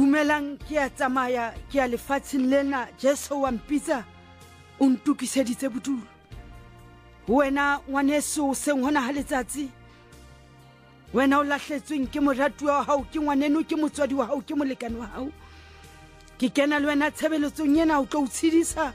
dumelang ke a tsamaya ke a lefatsheng lena Jesu wa mpitsa o ntukiseditse bodulo wena ngwaneso seng hona ha letsatsi wena o lahletsweng ke moratuwa wa hao ke ngwaneno ke motswadi wa hao ke molekane wa hao ke kena le wena tshebeletsong ena o tlo utshidisa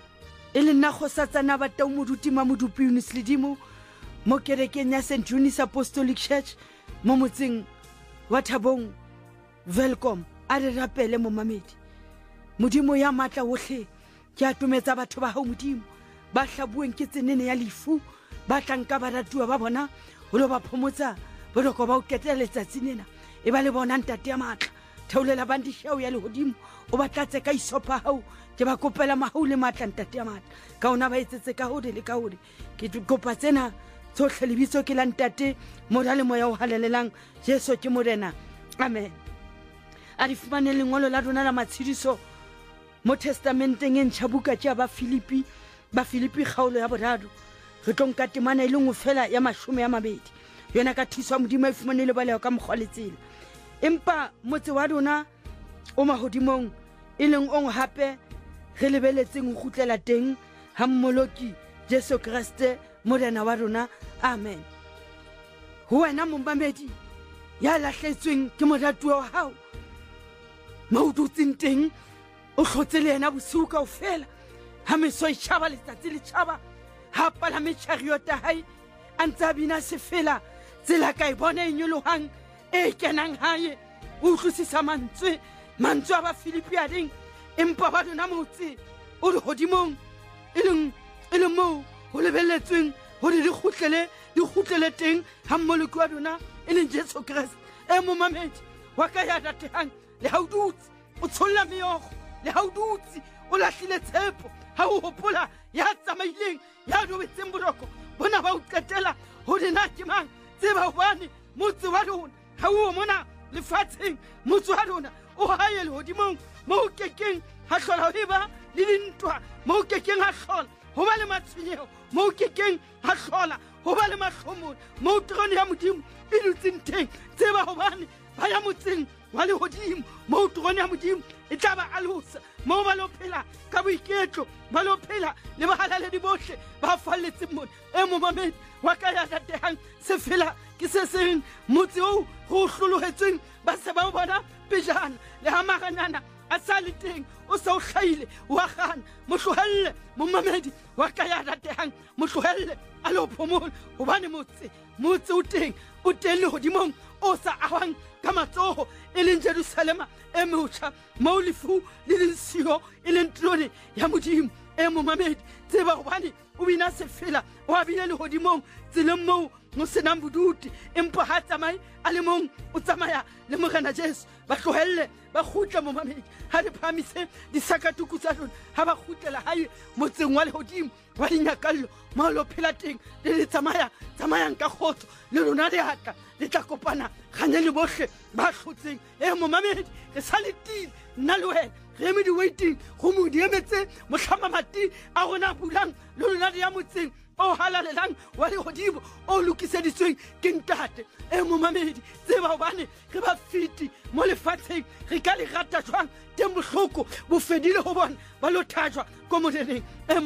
e le nna kgosatsana ba tau moduti mamodupi Eunice Ledimo mo kerekeng ya St. Eunice Apostolic Church mo motseng wa Thabong welcome a re rapele mo mamedi modimo ya matla ohle ke atometsa batho ba hao modimo ba hlabueng ke tsenene ya lefu ba tlanka baratuwa ba bona ho lo ba phomotsa bodoko ba o ketela letsatsi nena e ba le bona ntate ya matla theolela bandishao ya lehodimo o ba tlatse ka isopa hao ke ba kopela mahau le matla ntate ya matla ka ona ba etsetse ka hode le ka hode ke kopa tsena tsohle lebitso ke la ntate mola le moya o halelelang Jesu ke morena amen a di fumane lengolo la rona la matshidiso mo testamenteng e ntjha buka tša ba Filipi kgaolo ya boraro re tlo nka temana e le nngwe fela ya 20 yona ka thuso ya modimo e fumane le baleo ka mokgwa le tsela empa motse wa rona o mahodimong e leng ong hape re lebeletseng ho kgutlela teng ha mmoloki Jesu Kriste morena wa rona amen ho wena mombamedi ya lahletsweng ke moratuwa wa hao maudutsing teng o hlotse le yena bosiu kaofela ha meso e tjhaba letsatsi le tjhaba ha palame chariot hae a ntse a bina sefela tsela ka e bona e nyolohang e kenang hae o utlwisisa mantswe a ba Filipi a ding empa ba dona motse o le hodimong e leng moo ho lebelletsweng hore di kgutlele teng ha mmoloki wa dona e leng Jesu Kriste e momamedi wa ka ya datehang le ha o dutse o tsholla meokgo le ha o dutse o lahlile tshepo ha o hopola ya tsamaileng ya dobetseng boroko bona ba o qetela hore na ke mang tseba hobane motse wa rona ha o mona lefatsheng motse wa rona o hae lehodimong mo kekeng ha hlola ho ba le dintwa mo kekeng ha hlola ho ba le matshwenyeho mo kekeng ha hlola ho ba le mahlomola mo trono ya modimo e dutseng teng tseba hobane ba ya motseng wa lehodimo mo trono ya modimo e tla ba alosa mo ba lo phela ka boiketlo ba lo phela le bahalaledi bohle ba falletseng mona e momamedi wa ka ya datehang se fela ke se seng motse o go hlolohetsweng ba se ba bona pejana le ha maganana a sa le teng o sa o hlaile wa gana mo hlohelle momamedi wa ka ya datehang mo hlohelle a lo phomola hobane motse o teng lehodimong o sa ahwang ka matsoho e leng Jerusalema e motjha mo lefu le lensiyo e leng trone ya modimo e momamedi tseba hobane o bina sefela o a bile lehodimong tseleng moo mo senang boduti empa ha tsamai a le mong o tsamaya le morena Jesu ba tlohelle ba khutla momamedi ha di phamise di sakatuku tsa rona ha ba khutlela hae motseng wa lehodimo wa dinyakallo mo lo phela teng le tsamayang ka khotso le lona le atla le tla kopana gane le bohle ba hlotseng e momamedi re sa le tile nna le wena re eme di waiting go mo di emetse mohlama mati a rona bulang le lona ya motseng o halalelang wa lehodimo o lokiseditsweng ke ntate e momamedi tseba hobane re ba fiti mo lefatsheng re ka le rata jwang teng bohloko bo fedile ho bona ba lo thajwa ko moreneng